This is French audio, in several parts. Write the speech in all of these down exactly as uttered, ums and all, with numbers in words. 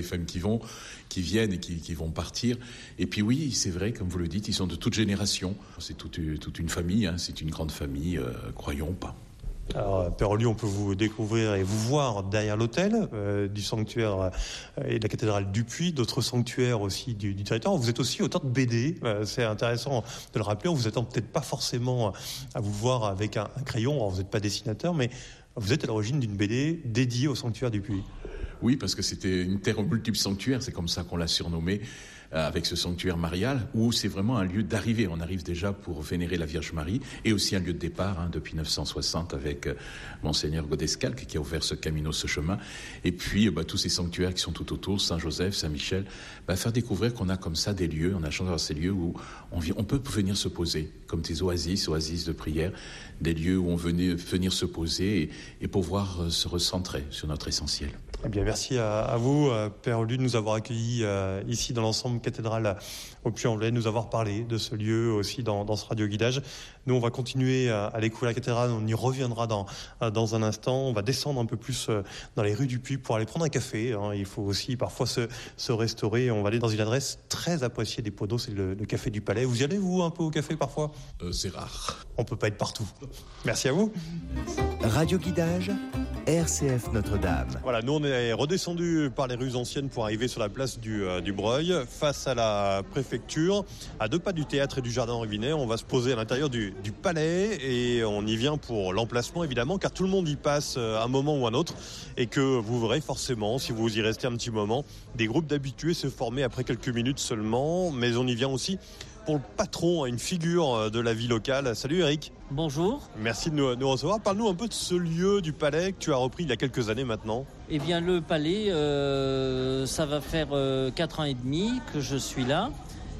Les femmes qui vont, qui viennent et qui, qui vont partir. Et puis oui, c'est vrai, comme vous le dites, ils sont de toute génération. C'est toute, toute une famille, hein, c'est une grande famille, euh, croyons ou pas. Alors, Père Ollier, on peut vous découvrir et vous voir derrière l'hôtel euh, du sanctuaire euh, et de la cathédrale du Puy, d'autres sanctuaires aussi du, du territoire. Vous êtes aussi auteur de B D, euh, c'est intéressant de le rappeler. On vous attend peut-être pas forcément à vous voir avec un, un crayon, alors vous n'êtes pas dessinateur, mais vous êtes à l'origine d'une B D dédiée au sanctuaire du Puy. Oui, parce que c'était une terre aux multiples sanctuaires, c'est comme ça qu'on l'a surnommé, euh, avec ce sanctuaire marial, où c'est vraiment un lieu d'arrivée. On arrive déjà pour vénérer la Vierge Marie, et aussi un lieu de départ, hein, depuis neuf cent soixante, avec euh, Monseigneur Godescalque, qui a ouvert ce camino, ce chemin. Et puis, euh, bah, tous ces sanctuaires qui sont tout autour, Saint-Joseph, Saint-Michel, bah, faire découvrir qu'on a comme ça des lieux, on a chance d'avoir ces lieux où on, vient, on peut venir se poser, comme des oasis, oasis de prière, des lieux où on venait venir se poser et, et pouvoir euh, se recentrer sur notre essentiel. Eh bien, merci à, à vous, Père Ollier, de nous avoir accueillis euh, ici dans l'ensemble cathédrale au Puy-en-Velay, de nous avoir parlé de ce lieu aussi dans, dans ce radio-guidage. Nous, on va continuer à, à découvrir la cathédrale, on y reviendra dans, dans un instant. On va descendre un peu plus dans les rues du Puy pour aller prendre un café. Hein. Il faut aussi parfois se, se restaurer. On va aller dans une adresse très appréciée des Podos, c'est le, le Café du Palais. Vous y allez, vous, un peu au café parfois ? euh, C'est rare. On peut pas être partout. Merci à vous. Radio-guidage, R C F Notre-Dame. Voilà, nous on est redescendu par les rues anciennes pour arriver sur la place du, euh, du Breuil, face à la préfecture, à deux pas du théâtre et du jardin Henri Vinet. On va se poser à l'intérieur du, du palais et on y vient pour l'emplacement évidemment, car tout le monde y passe un moment ou un autre et que vous verrez forcément, si vous y restez un petit moment, des groupes d'habitués se former après quelques minutes seulement, mais on y vient aussi pour le patron, une figure de la vie locale. Salut Eric. Bonjour. Merci de nous, nous recevoir. Parle-nous un peu de ce lieu du palais que tu as repris il y a quelques années maintenant. Eh bien le palais, euh, ça va faire euh, quatre ans et demi que je suis là.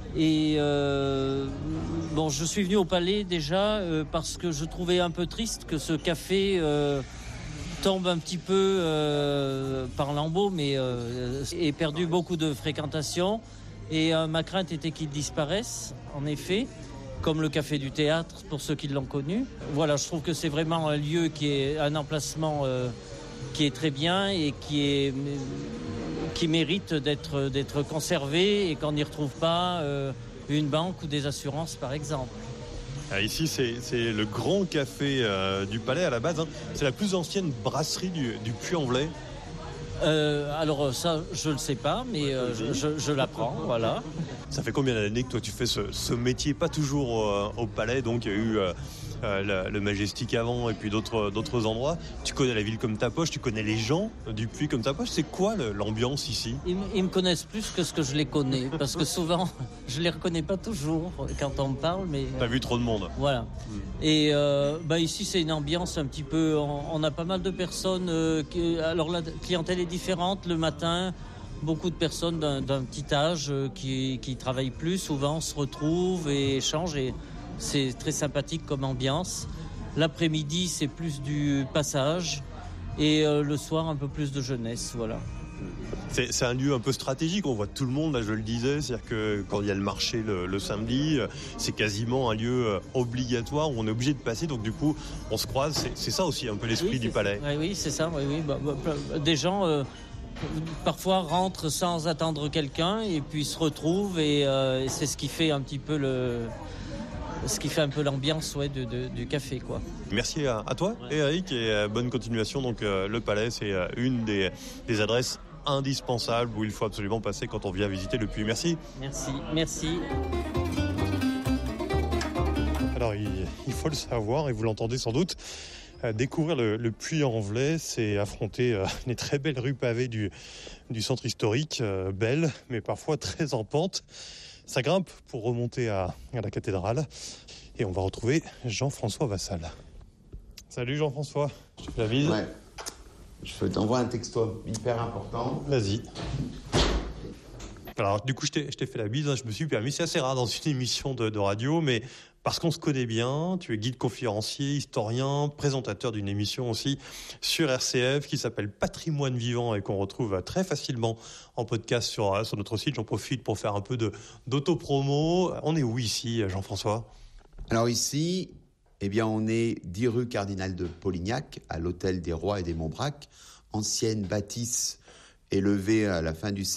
Et euh, bon, je suis venu au palais déjà euh, parce que je trouvais un peu triste que ce café euh, tombe un petit peu euh, par lambeaux, mais euh, ait perdu beaucoup de fréquentation. Et euh, ma crainte était qu'il disparaisse, en effet, comme le Café du Théâtre, pour ceux qui l'ont connu. Voilà, je trouve que c'est vraiment un lieu qui est un emplacement euh, qui est très bien et qui, est, qui mérite d'être, d'être conservé et qu'on n'y retrouve pas euh, une banque ou des assurances, par exemple. Ici, c'est, c'est le grand café euh, du Palais à la base. Hein. C'est la plus ancienne brasserie du, du Puy-en-Velay. Euh, alors ça, je ne le sais pas, mais euh, je, je, je l'apprends, voilà. Ça fait combien d'années que toi tu fais ce, ce métier, pas toujours euh, au Palais, donc il y a eu euh, euh, le, le Majestic avant et puis d'autres, d'autres endroits. Tu connais la ville comme ta poche, tu connais les gens du Puy comme ta poche. C'est quoi le, l'ambiance ici ? ils, ils me connaissent plus que ce que je les connais, parce que souvent, je les reconnais pas toujours quand on me parle, mais... T'as vu trop de monde. Voilà. Mmh. Et euh, bah ici, c'est une ambiance un petit peu... On, on a pas mal de personnes... Euh, qui, alors la clientèle est différente le matin. Beaucoup de personnes d'un, d'un petit âge euh, qui, qui travaillent plus, souvent se retrouvent et échangent. Et c'est très sympathique comme ambiance. L'après-midi, c'est plus du passage. Et euh, le soir, un peu plus de jeunesse, voilà. C'est, c'est un lieu un peu stratégique, on voit tout le monde, là je le disais, c'est-à-dire que quand il y a le marché le, le samedi, c'est quasiment un lieu obligatoire où on est obligé de passer, donc du coup on se croise, c'est, c'est ça aussi un peu l'esprit oui, du palais. Oui, oui, c'est ça, oui, oui. Bah, bah, des gens euh, parfois rentrent sans attendre quelqu'un et puis se retrouvent et, euh, et c'est ce qui fait un petit peu le... ce qui fait un peu l'ambiance ouais, de, de, du café, quoi. Merci à, à toi, ouais. Eric, et euh, bonne continuation. Donc euh, le Palais, c'est euh, une des, des adresses indispensables où il faut absolument passer quand on vient visiter le Puy. Merci. Merci, merci. Alors il, il faut le savoir, et vous l'entendez sans doute, euh, découvrir le, le Puy-en-Velay, c'est affronter euh, les très belles rues pavées du, du centre historique, euh, belles, mais parfois très en pente. Ça grimpe pour remonter à, à la cathédrale. Et on va retrouver Jean-François Vassal. Salut Jean-François, je te fais la bise. Ouais. Je t'envoie un texto hyper important. Vas-y. Alors du coup, je t'ai, je t'ai fait la bise, hein, je me suis permis, c'est assez rare dans une émission de, de radio, mais parce qu'on se connaît bien, tu es guide conférencier, historien, présentateur d'une émission aussi sur R C F qui s'appelle Patrimoine Vivant et qu'on retrouve très facilement en podcast sur, sur notre site. J'en profite pour faire un peu de, d'autopromo. On est où ici, Jean-François ? Alors ici, eh bien, on est dix rue Cardinal de Polignac, à l'hôtel des Rois et des Montbrac, ancienne bâtisse élevée à la fin du